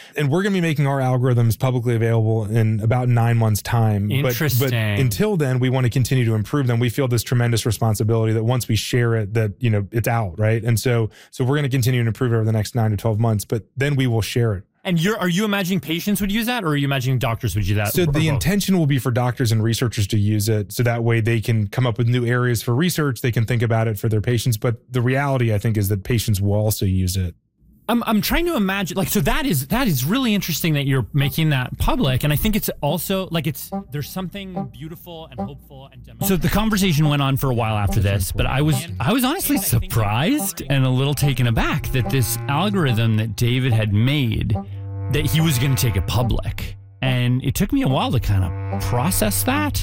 And we're going to be making our algorithms publicly available in about 9 months' time. Interesting. But until then, we want to continue to improve them. We feel this tremendous responsibility that once we share it, that, you know, it's out, right? And so we're going to continue to improve it over the next 9 to 12 months, but then we will share it. And are you imagining patients would use that, or are you imagining doctors would use that? So the intention will be for doctors and researchers to use it, so that way they can come up with new areas for research. They can think about it for their patients. But the reality, I think, is that patients will also use it. I'm trying to imagine, like, so that is really interesting that you're making that public, and I think it's also like there's something beautiful and hopeful and democratic. So the conversation went on for a while after this, but I was honestly surprised and a little taken aback that this algorithm that David had made, that he was going to take it public, and it took me a while to kind of process that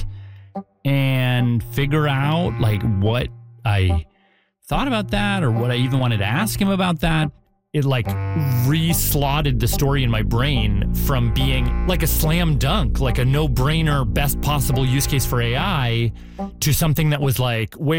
and figure out like what I thought about that, or what I even wanted to ask him about that. It like re-slotted the story in my brain from being like a slam dunk, like a no-brainer, best possible use case for AI, to something that was like, wait,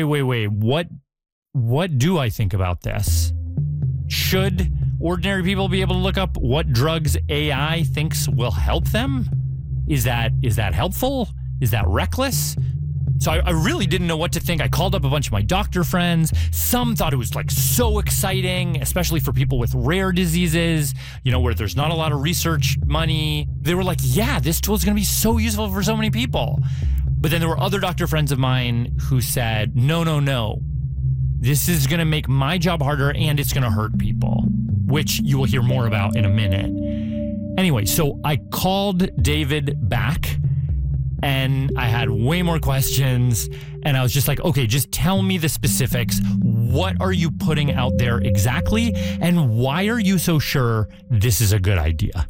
what do I think about this? Should ordinary people be able to look up what drugs AI thinks will help them? Is that helpful? Is that reckless? So I really didn't know what to think. I called up a bunch of my doctor friends. Some thought it was like so exciting, especially for people with rare diseases, you know, where there's not a lot of research money. They were like, yeah, this tool is going to be so useful for so many people. But then there were other doctor friends of mine who said, no. This is going to make my job harder and it's going to hurt people, which you will hear more about in a minute. Anyway, so I called David back, and I had way more questions, and I was just like, okay, just tell me the specifics. What are you putting out there exactly? And why are you so sure this is a good idea?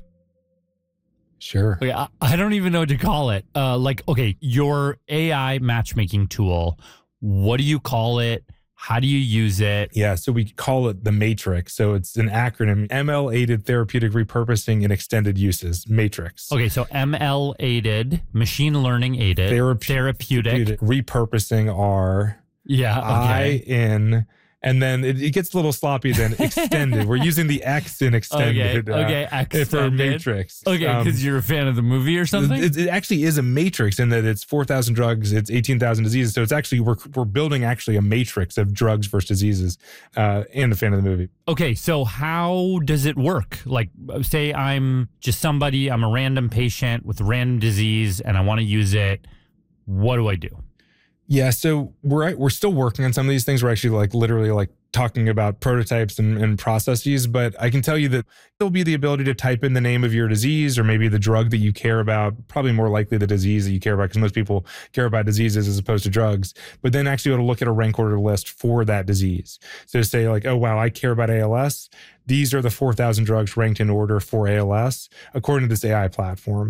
Sure. Okay, I don't even know what to call it. Okay, your AI matchmaking tool, what do you call it? How do you use it? Yeah, so we call it the Matrix. So it's an acronym, ML-aided therapeutic repurposing in extended uses, Matrix. Okay, so ML-aided, machine learning aided, therapeutic. Repurposing R. Yeah, okay. I-N. And then it gets a little sloppy then, extended. We're using the X in extended. Extended. For Matrix. Okay, because you're a fan of the movie or something? It actually is a matrix in that it's 4,000 drugs, it's 18,000 diseases. So it's actually, we're building actually a matrix of drugs versus diseases, and a fan of the movie. Okay, so how does it work? Like, say I'm just somebody, I'm a random patient with a random disease and I want to use it. What do I do? Yeah, so we're still working on some of these things. We're actually literally talking about prototypes and processes, but I can tell you that there'll be the ability to type in the name of your disease or maybe the drug that you care about, probably more likely the disease that you care about, because most people care about diseases as opposed to drugs, but then actually be able to look at a rank order list for that disease. So say like, oh, wow, I care about ALS. These are the 4,000 drugs ranked in order for ALS, according to this AI platform.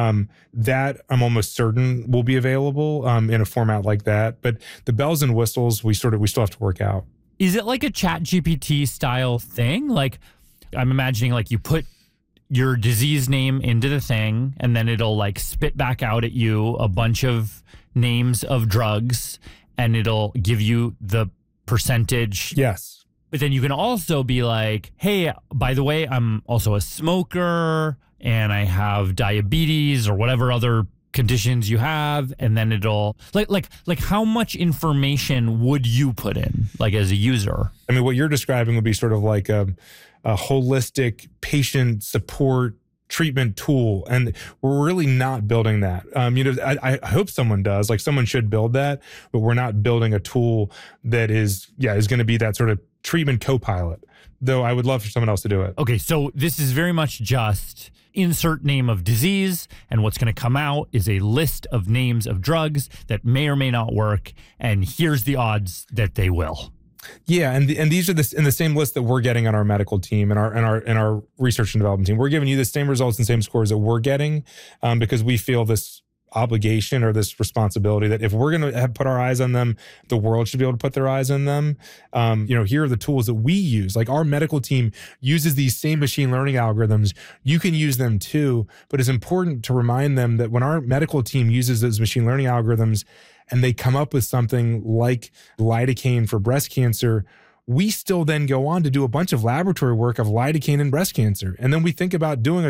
That I'm almost certain will be available in a format like that. But the bells and whistles, we still have to work out. Is it like a ChatGPT style thing? Like, I'm imagining like you put your disease name into the thing and then it'll like spit back out at you a bunch of names of drugs and it'll give you the percentage. Yes. But then you can also be like, hey, by the way, I'm also a smoker and I have diabetes or whatever other conditions you have. And then it'll like how much information would you put in like as a user? I mean, what you're describing would be sort of like a holistic patient support treatment tool. And we're really not building that. I hope someone does, like someone should build that, but we're not building a tool that is going to be that sort of treatment co-pilot, though I would love for someone else to do it. Okay, so this is very much just insert name of disease, and what's going to come out is a list of names of drugs that may or may not work, and here's the odds that they will. Yeah, and these are in the same list that we're getting on our medical team and our research and development team. We're giving you the same results and same scores that we're getting because we feel this obligation or this responsibility that if we're going to put our eyes on them, the world should be able to put their eyes on them. Here are the tools that we use. Like our medical team uses these same machine learning algorithms. You can use them too, but it's important to remind them that when our medical team uses those machine learning algorithms and they come up with something like lidocaine for breast cancer, we still then go on to do a bunch of laboratory work of lidocaine in breast cancer. And then we think about doing a